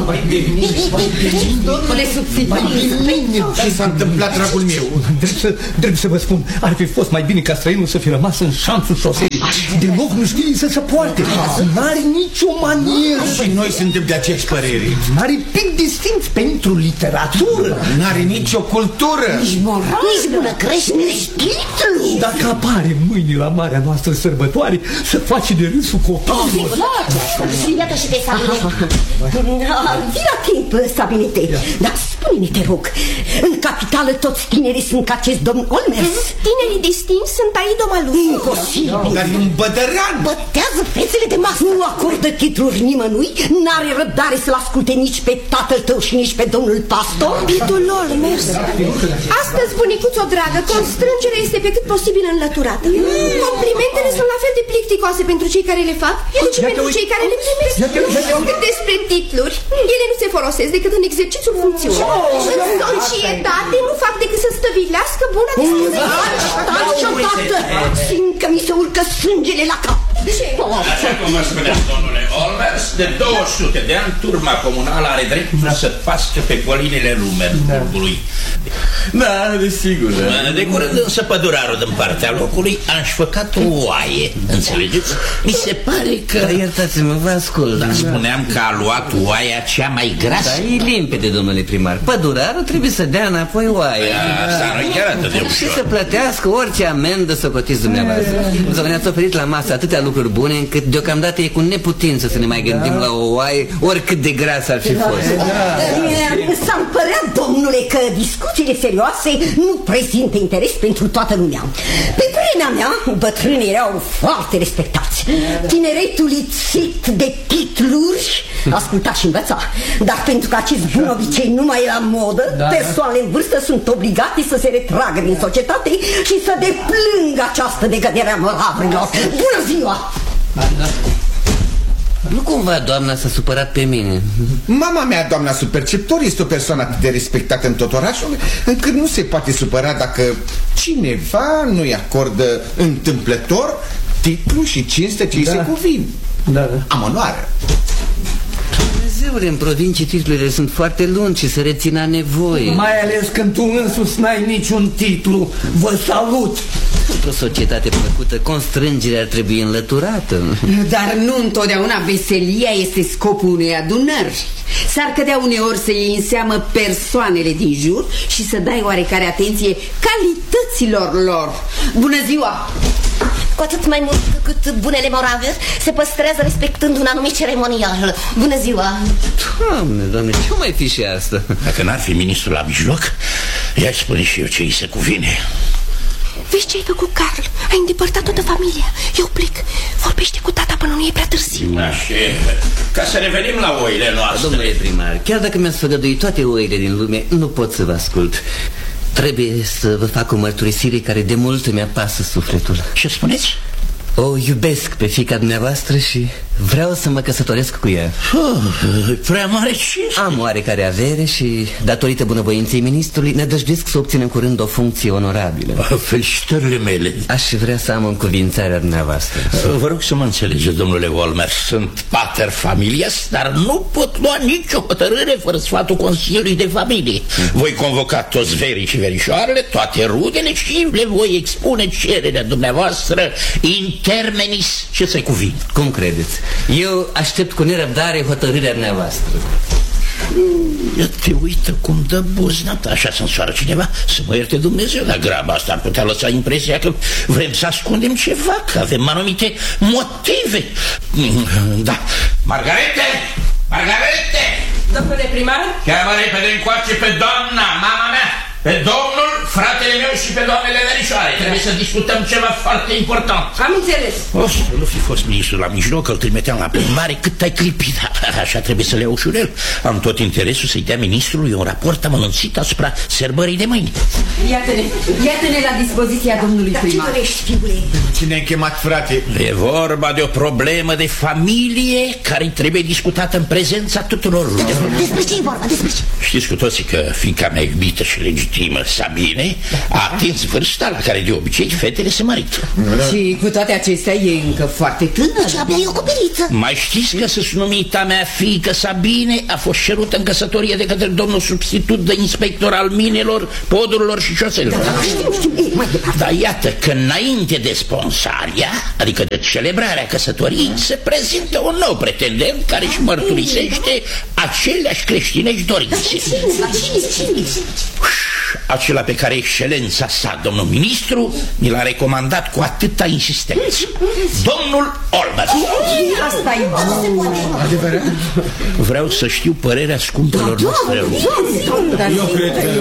Ce s-a întâmplat, dragul meu? Drept să vă spun, ar fi fost mai bine ca străinul să fi rămas în șanțul șosei. Deloc nu știe să se poarte. N-are nicio manieră. Și noi suntem de aceeași părere. N-are pic distinct pentru literatură. N-are nicio cultură. Nici moral, nici bună creștere, nici titlu. Dacă apare mâine la marea noastră sărbătoare, să face de râsul copiilor. Și iată și pe Sabine. Vii la timp, Sabinete. Dar spune-ne, te rog, în capitală toți tinerii sunt ca acest domn Olmers? Tinerii distinși sunt aidoma lui. Imposibil. Dar e un bădărean. Bătează fețele de masă. Nu acordă titluri nimănui, n-are răbdare să-l asculte nici pe tatăl tău și nici pe domnul domnul pastor? Bietul lor, mers. Astăzi, bunicuțo dragă, constrângerea este pe cât posibil înlăturată. Complimentele sunt la fel de plicticoase pentru cei care le fac, cât și pentru cei care le primesc. Cât despre titluri, ele nu se folosesc decât în exercițiul funcțiunii. În societate nu fac decât să stăvilească buna dispoziție. Taci odată, simt că mi se urcă sângele la cap. Așa cum vă spuneați, domnule Olmers, de două sute de ani, turma comunală are dreptul da. să pască pe colinele Rumenburgului. Da, desigur. Da. De curând însă pădurarul din partea locului a înșfăcat o oaie, înțelegeți? Mi se pare că... Da, iertați-mă, vă ascult. Dar spuneam că a luat oaia cea mai grasă. Da, e limpede, domnule primar. Pădurarul trebuie să dea înapoi oaia. Asta nu e chiar atât de ușor. Și să plătească orice amendă să cotiți dumneavoastră. Ne-ați oferit la masă atâtea lucruri bune încât deocamdată e cu neputință să ne mai gândim la o oaie, oricât de grasă ar fi fost. S-mi părea, domnule, că discuțiile serioase nu prezintă interes pentru toată lumea. Pe vremea mea, bătrânii erau foarte respectați. Tineretul lipsit de titluri asculta și învăța. Dar pentru că acest bun obicei nu mai e la modă, persoanele în vârstă sunt obligate să se retragă din societate și să deplângă această decădere a moravurilor. Bună ziua! Nu cumva doamna s-a supărat pe mine? Mama mea, doamna superceptor, este o persoană atât de respectată în tot orașul, încât nu se poate supăra dacă cineva nu-i acordă întâmplător titlu și cinste ce îi da. se cuvin. Da, da. Am onoare. Dumnezeule, în provincii titlurile sunt foarte lungi și se rețină nevoie. Mai ales când tu însuți n-ai niciun titlu. Vă salut! Într-o societate plăcută, constrângerea ar trebui înlăturată. Dar nu întotdeauna veselia este scopul unei adunări. S-ar cădea uneori să iei în seamă persoanele din jur și să dai oarecare atenție calităților lor. Bună ziua! Cu atât mai mult cât bunele morave se păstrează respectând un anumit ceremonial. Bună ziua! Doamne, doamne, ce mai fi și asta? Dacă n-ar fi ministrul la mijloc, i-aș spune și eu ce îi se cuvine. Vezi ce ai făcut, Carl? Ai îndepărtat toată familia. Eu plec. Vorbește cu tata până nu e prea târziu. Așa, ca să revenim la oile noastre. Domnule primar, chiar dacă mi-ați făgăduit toate oile din lume, nu pot să vă ascult. Trebuie să vă fac o mărturisire care de mult mi apasă sufletul. Ce spuneți? O iubesc pe fiica dumneavoastră și vreau să mă căsătoresc cu ea. Oh, prea mare cinste. Am oarecare avere și, datorită bunăvoinței ministrului, ne dăjduiesc să obținem curând o funcție onorabilă. Oh, felicitările mele. Aș vrea să am încuvințarea dumneavoastră. Vă rog să mă înțelegeți, domnule Olmers. Sunt pater familias, dar nu pot lua nicio hotărâre fără sfatul Consiliului de Familie. Voi convoca toți verii și verișoarele, toate rudele și le voi expune cererea dumneavoastră in termenis ce se cuvine. Cum credeți? Eu aștept cu nerăbdare hotărârea dumneavoastră. Ia te uită cum dă buznata. Așa să însoară cineva. Să mă ierte Dumnezeu. Dar graba asta ar putea lăsa impresia că vrem să ascundem ceva, că avem anumite motive. Da. Margarete! Margarete! Domnule primar? Cheamă repede încoace pe doamna, mama mea, pe domnul, fratele meu și pe doamnele verișoare. Trebuie să discutăm ceva foarte important. Am înțeles. O, să nu fi fost ministrul la mijloc, îl trimiteam la plimbare cât ai clipit. Așa trebuie să le iau ușurel. Am tot interesul să-i dea ministrului un raport amănunțit asupra sărbării de mâine. Iată-ne, iată-ne la dispoziția domnului primar. Ce dorești, fiule? Cine ai chemat, frate? E vorba de o problemă de familie care trebuie discutată în prezența tuturor rudelor. Despre ce e vorba? Despre ce? Știți cu toții că fiica mea iubită și legitimă, Sabine, a atins vârsta la care de obicei fetele se mărită. Și cu toate acestea e încă foarte tânără. Și abia e o copiliță. Mai știți că susnumita mea fiică Sabine a fost cerută în căsătorie de către domnul substitut de inspector al minelor, podurilor și șoselelor. Da, știu, știu. Ei, mai departe. Dar iată că înainte de sponsaria, adică de celebrarea căsătoriei, se prezintă un nou pretendent care își mărturisește aceleași creștinești dorințe. Dar cine? Cine? Cine? acela pe care excelența sa, domnul ministru, mi l-a recomandat cu atâta insistență. Domnul Olmers. Asta e adevărat? Vreau să știu părerea scumpelor noastre. Eu cred că...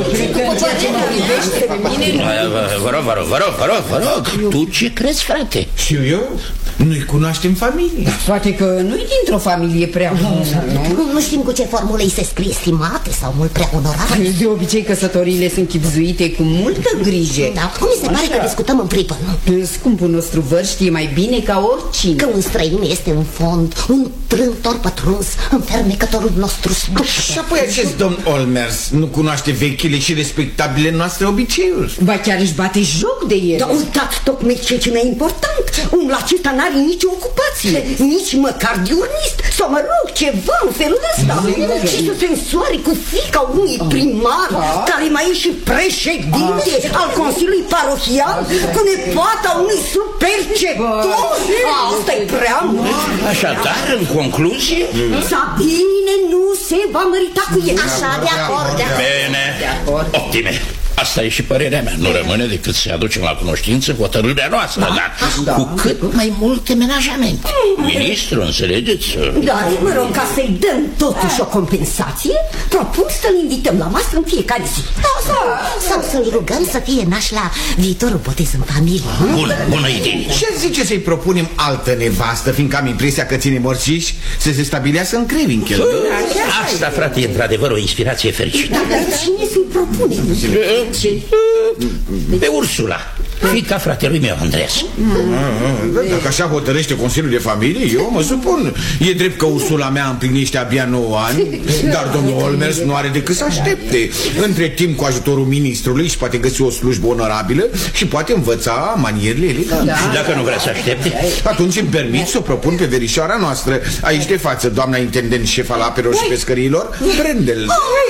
Vă rog, vă rog, vă rog, vă rog, vă rog. Tu ce crezi, frate? Și eu? Nu-i cunoaștem familie. Poate că nu-i dintr-o familie prea bună, nu? Nu știm cu ce formulă îi se scrie stimate sau mult prea onorate. De obicei căsătoriile sunt chipzuite cu multă grijă. Da, cum mi se pare că discutăm în pripă, nu? Scumpul nostru văr știe mai bine ca oricine că un străin este în fond un trântor pătruns în fermecătorul nostru stup. Și apoi acest domn Olmers nu cunoaște vechile și respectabile noastre obiceiuri. Ba chiar își bate joc de el. Da, uitați tocmai ce ce mai important. Un laceta n-are nicio ocupație, nici măcar diurnist. Sau mă rog, ceva în felul ăsta. Și să se însoare cu fiica unui primar care mai e și președinte al Consiliului Parohial, cu nepoata unui supercetor. Asta-i prea mult. Așadar, în concluzie, Sabine nu se va mărita cu el. Așa, de acord, de acord. Bine, optime. Asta e și părerea mea. Nu rămâne decât să aducem la cunoștință hotărârea noastră, da, dar da. cu cât mai multe menajamente. Ministru, înțelegeți? Dar, mă rog, ca să-i dăm totuși o compensație, propun să-l invităm la masă în fiecare zi. Da, sau, sau să-l rugăm să fie naș la viitorul botez în familie. Bună, bună idee. Ce zice să-i propunem altă nevastă, fiindcă am impresia că ține morțiși să se stabilească în Crevinchel? Asta, frate, e într-adevăr o inspirație fericită. Dar cine să-i propune? Pe Ursula, fiica fratelui meu, Andreas. Dacă așa hotărăște Consiliul de Familie, eu mă supun. E drept că Ursula mea împlinește abia nouă ani, dar domnul Olmers nu are decât să aștepte. Între timp, cu ajutorul ministrului, își poate găsi o slujbă onorabilă și poate învăța manierele elegante. Da. Și dacă nu vrea să aștepte? Atunci îmi permit să o propun pe verișoara noastră, aici de față, doamna intendent șef al apelor și pescăriilor, Brendel.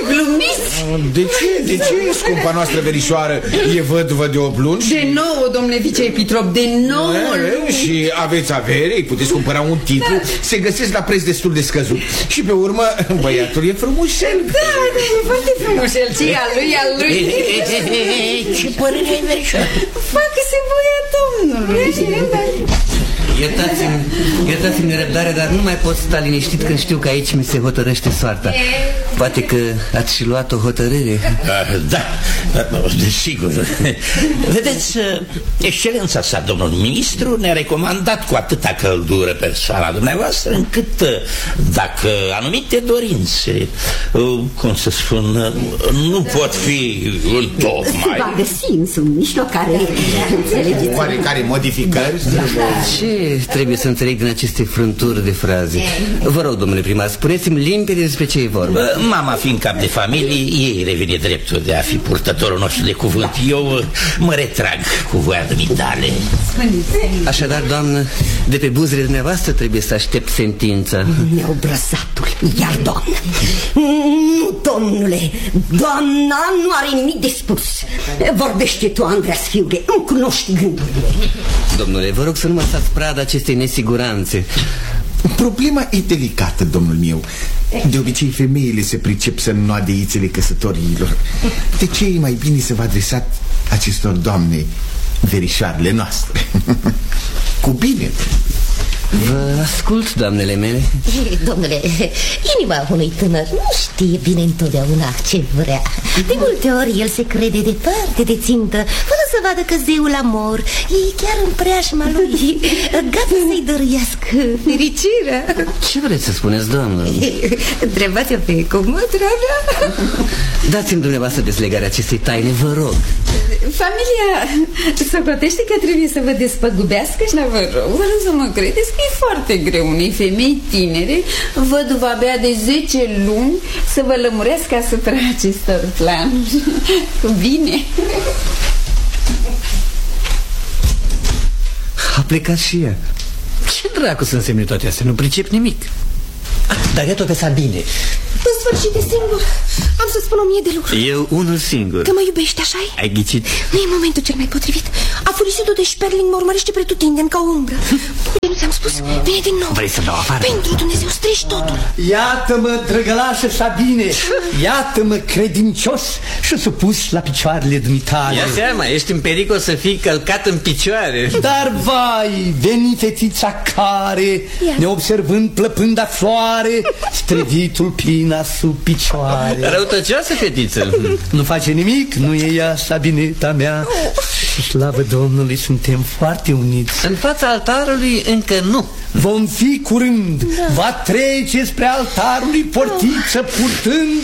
De ce? De ce, scumpa noastră verișoară, e văduvă de opt luni? De nou, domnule viceepitrop, de nou. Și aveți avere, îi puteți cumpăra un titlu, da. Se găsesc la preț destul de scăzut. Și pe urmă, băiatul e frumușel. Da, da, e foarte frumușel. Ce al lui, al lui. E, e, e, e, ce părere ai, verișoară? Facă-se voia domnului. Iertați-mi, iertați-mi nerăbdare, dar nu mai pot sta liniștit când știu că aici mi se hotărăște soarta. Poate că ați și luat o hotărâre. Da, desigur. Vedeți, excelența sa, domnul ministru, ne-a recomandat cu atâta căldură persoana dumneavoastră, încât dacă anumite dorințe, cum să spun, nu pot fi întocmai. Va găsi însă un mijloc care, înțelegeți, oarecare modificări. Ce trebuie să înțeleg din aceste frânturi de fraze? Vă rog, domnule primar, spuneți-mi limpede despre ce e vorba. Mama fiind cap de familie, ei revine dreptul de a fi purtătorul nostru de cuvânt. Eu mă retrag cu voia dumitale. Așadar, doamnă, de pe buzele dumneavoastră trebuie să aștept sentința. Neobrăzatul, iar doamnă. Nu, domnule, doamna nu are nimic de spus. Vorbește tu, Andreas, fiule, îmi cunoști gândurile. Domnule, vă rog să nu mă stați prada acestei nesiguranțe. Problema e delicată, domnul meu. De obicei femeile se pricep să înnoade ițele căsătoriilor. De ce e mai bine să vă adresați acestor doamne, verișoarele noastre? Cu bine. Vă ascult, doamnele mele. Domnule, inima unui tânăr nu știe bine întotdeauna ce vrea. De multe ori el se crede departe de țintă, fără să vadă că zeul amor e chiar în preajma lui, gata să-i dăruiască fericirea. Ce vreți să spuneți, doamnă? Întrebați-o pe comotra mea. Dați-mi dumneavoastră dezlegarea acestei taine, vă rog. Familia socotește că trebuie să vă despăgubească și la vă rog, vă rog să mă credeți că e foarte greu unei femei tinere, văduva abia de zece luni, să vă lămurească asupra acestor planuri. Cu bine. A plecat și ea. Ce dracu să însemne toate astea? Nu pricep nimic. Dar iată pe Sabine. În sfârșit de singur. Am să spun o mie de lucruri. Eu unul singur. Că mă iubești, așa-i? Ai ghicit? Nu e momentul cel mai potrivit. Afurisitul de Sperling mă urmărește pretutindeni ca o umbră. Eu nu ți-am spus, vine din nou. Vrei să dau afară? Pentru Dumnezeu, strici totul. Iată-mă, drăgălașă Sabine, iată-mă credincios și supus la picioarele dumitale. Ia seama, ești în pericol să fii călcat în picioare. Dar vai, veni fetița care, Ia. neobservând plăpând a floare, strivitul pina sub picioare. Răutăcioasă fetiță. Nu face nimic, nu e ea, Sabineta mea. Și slavă Domnului, suntem foarte uniți. În fața altarului încă nu. Vom fi curând, da. Va trece spre altarul lui portiță, purtând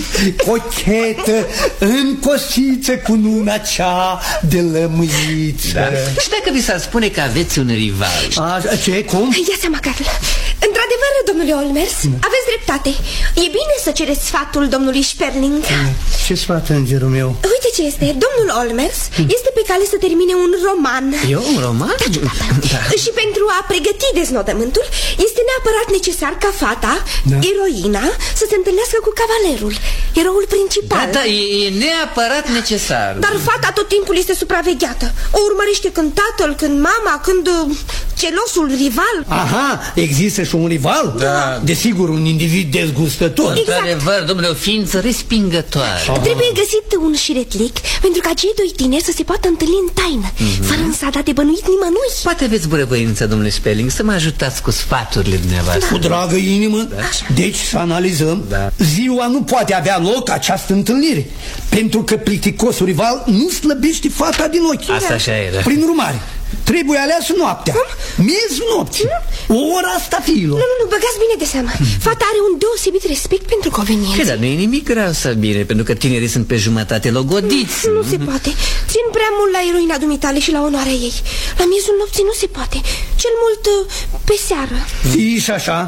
cochetă în cosiță cu nuna cea de lămâiță. Da. Și dacă vi s-ar spune că aveți un rival? A, ce, cum? Ia seama, Carl. Într-adevăr, domnule Olmers, da. aveți dreptate. E bine să cereți sfatul domnului Sperling. Ce sfat, îngerul meu? Uite ce este. Domnul Olmers este pe cale să termine un roman. Eu, un roman? Da. Și pentru a pregăti deznodământul, este neapărat necesar ca fata, da. eroina, să se întâlnească cu cavalerul, eroul principal. Da, da, e, e neapărat necesar. Dar fata tot timpul este supravegheată. O urmărește când tatăl, când mama, când uh, celosul rival. Aha, există și un rival? Da. Desigur, un individ dezgustător. Exact. Într-adevăr, domnule, o ființă respingătoare. Aha. Trebuie găsit un șiretlic pentru ca cei doi tineri să se poată întâlni în taină, mm-hmm. fără însă a da de bănuit nimănui. Poate aveți bunăvoință, domnule Sperling, să mă ajutați cu sfaturile dumneavoastră. Da. Cu dragă inimă, da. Deci să analizăm. Da. Ziua nu poate avea loc această întâlnire, pentru că plicticosul rival nu slăbește fata din ochi. Asta așa era. Prin urmare, trebuie aleasă noaptea. Miezul nopții. O ora stabilă. Nu, nu, nu, băgați bine de seama. Fata are un deosebit respect pentru conveniență. Dar nu e nimic grav, Sabine, pentru că tinerii sunt pe jumătate logodiți. Nu, nu se poate. Țin prea mult la eroina dumitale și la onoarea ei. La miezul nopții nu se poate. Cel mult pe seară. Fii și așa.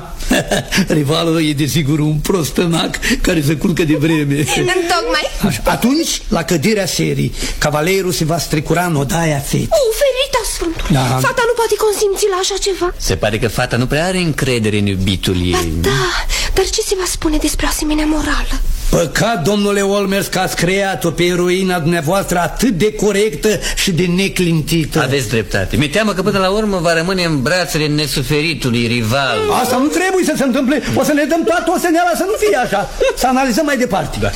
Rivalul e desigur un prostănac care se culcă de vreme. Întocmai. Așa. Atunci, la căderea serii, cavalerul se va strecura în odaia fetii. O, ferita sfântul. Da. Fata nu poate consimți la așa ceva. Se pare că fata nu prea are încredere în iubitul ei. Da, da, dar ce se va spune despre asemenea morală? Păcat, domnule Olmers, că ați creat-o pe eroina dumneavoastră atât de corectă și de neclintită. Aveți dreptate. Mi-e teamă că până la urmă va rămâne în brațele nesuferitului rival. Asta nu trebuie să se întâmple. O să ne dăm toată oseneala să nu fie așa. Să analizăm mai departe. Da.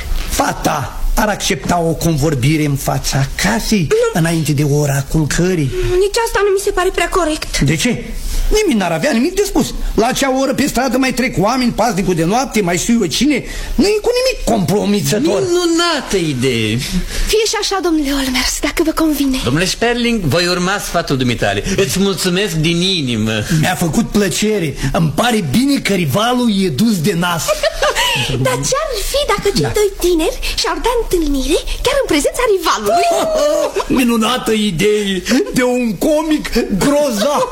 Fata ar accepta o convorbire în fața casei înainte de ora culcării? Nici asta nu mi se pare prea corect. De ce? Nimeni n-ar avea nimic de spus. La acea oră pe stradă mai trec oameni, paznicul de noapte, mai știu eu cine. Nu e cu nimic compromițător. Minunată idee. Fie și așa, domnule Olmers, dacă vă convine. Domnule Sperling, voi urma sfatul dumitale. Îți mulțumesc din inimă. Mi-a făcut plăcere. Îmi pare bine că rivalul e dus de nas. Dar ce-ar fi dacă cei da. doi tineri și-ar da întâlnire chiar în prezența rivalului? Minunată idee de un comic grozav.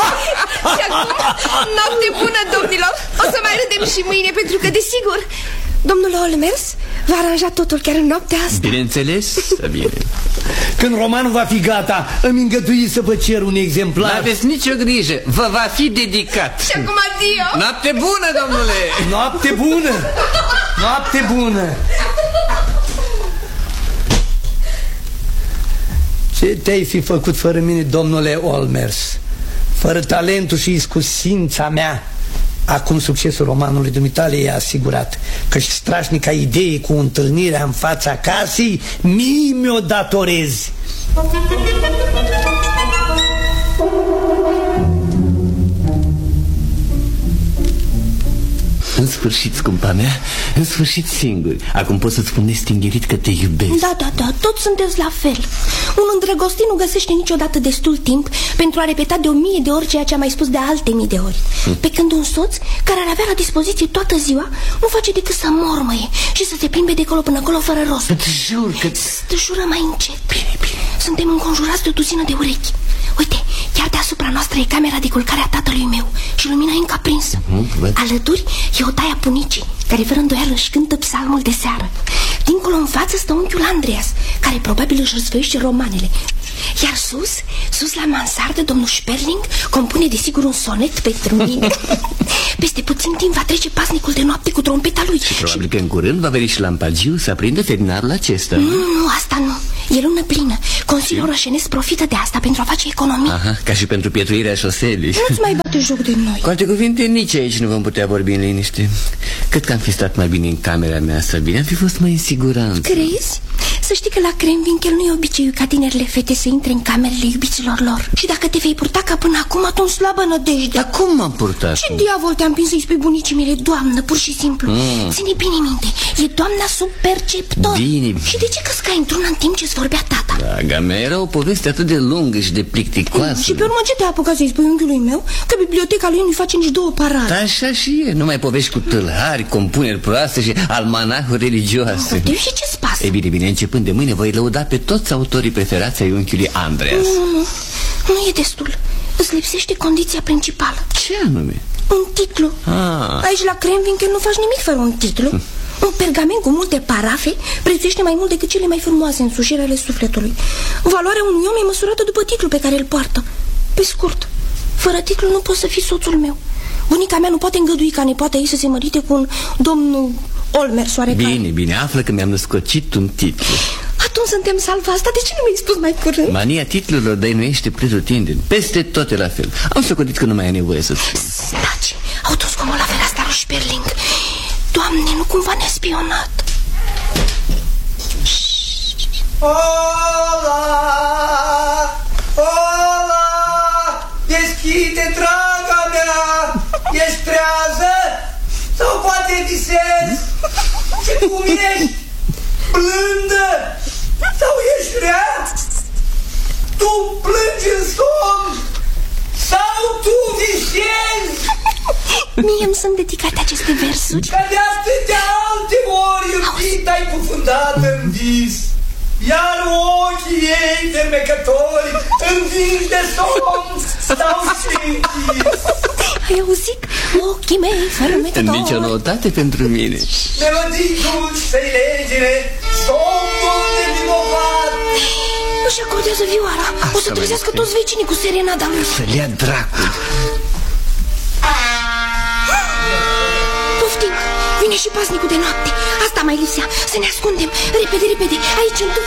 Și acum, noapte bună, domnilor. O să mai râdem și mâine, pentru că, desigur, domnul Olmers va aranja totul chiar în noaptea asta. Bineînțeles, bine. Când romanul va fi gata, îmi îngădui să vă cer un exemplar. N-aveți nicio grijă, vă va fi dedicat. Și acum adio. Noapte bună, domnule. Noapte bună. Noapte bună. Ce te-ai fi făcut fără mine, domnule Olmers? Fără talentul și iscusința mea, acum succesul romanului dumitale e asigurat, căci strașnica idee cu întâlnirea în fața casei mie mi-o datorezi. În sfârșit, scumpa mea, în sfârșit singuri. Acum pot să-ți spun nestingerit că te iubesc. Da, da, da, toți sunteți la fel. Un îndrăgostit nu găsește niciodată destul timp pentru a repeta de o mie de ori ceea ce a mai spus de alte mii de ori. hm. Pe când un soț care ar avea la dispoziție toată ziua nu face decât să mormăie și să se plimbe de acolo până acolo fără rost. Îți jur că... Te jură mai încet. Bine, bine. Suntem înconjurați de o duzină de urechi. Uite, chiar deasupra noastră e camera de culcare a tatălui meu și lumina e încă aprinsă. mm-hmm. Alături e odaia bunicii, care fără îndoială își cântă psalmul de seară. Dincolo în față stă unchiul Andreas, care probabil își răsfăiește romanele. Iar sus, sus la mansardă, domnul Sperling compune desigur un sonet pentru mine. Peste puțin timp va trece pasnicul de noapte cu trompeta lui. Și probabil că în curând va veni și lampagiu să aprindă ferinarul acesta. Nu, nu, asta nu. E lună plină. Consiliul Roșenesc profită de asta pentru a face economii. Aha, ca și pentru pietruirea șoselii. Nu-ți mai bate joc de noi. Cu alte cuvinte, nici aici nu vom putea vorbi în liniște. Cred că am fi stat mai bine în camera mea, Sabine. Am fi fost mai în siguranță. Crezi? Să știi că la Kremwinkel nu e obiceiul ca tinerile fete să intre în camerele iubiților lor. Și dacă te vei purta ca până acum, atunci slabă nădejde. Dar cum m-am purtat? Ce diavol te-am prins să-i spui bunicii mele, doamnă, pur și simplu. mm. Ține bine minte, e doamna sub perceptor. Bine. Și de ce căscai într-una în timp ce-ți vorbea tata? Draga mea, era o poveste atât de lungă și de plicticoasă. mm. Și pe urmă ce te-a apucat să-i spui unchiului meu? Că biblioteca lui nu-i face nici două parade. Așa și e, nu mai povești cu tâlhari, compuneri proaste și almanahuri religioase. De și ce-ți pasă? Ei bine, bine, începând de mâine voi lăuda pe toți autorii preferați ai unchiului Andreas. Nu, nu, nu e destul. Îți lipsește condiția principală. Ce anume? Un titlu. ah. Aici la Kremwinkel nu faci nimic fără un titlu. hm. Un pergament cu multe parafe prețuiește mai mult decât cele mai frumoase însușiri ale sufletului. Valoarea unui om e măsurată după titlul pe care îl poartă. Pe scurt, fără titlu nu poți să fii soțul meu. Bunica mea nu poate îngădui ca nepoata ei să se mărite cu un domnul Olmers oarecare. Bine, bine, află că mi-am născocit un titlu. Atunci suntem salvați, dar de ce nu mi-ai spus mai curând? Mania titlurilor dăinuiește pretutindeni. Peste tot e la fel. Am socotit că nu mai e nevoie să spun. Taci, autoscomul la fereastra lui Sperling. Doamne, nu cumva ne-a spionat. Ola! Ola! Deschide, draga mea! Ești trează? Sau poate visezi? Și cum ești? Blândă? Sau ești rea? Tu plângi în somn? Sau tu visezi? Mie îmi sunt dedicate aceste versuri. Ca de atâtea alte ori iubit ai cufundat în vis. Iar ochii ei fermecători, învinși de somn, stau și închis. Ai auzit? Ochii mei fermecători. Nici o noutate pentru mine. Melodii dulci să-i legere, somnul nevinovat. Nu-și acordează vioara. O să trezească toți vecinii cu serenada lui. Să-l ia dracul. Poftim, vine și pasnicul de noapte. Asta mai lipsea, să ne ascundem. Repede, repede, aici în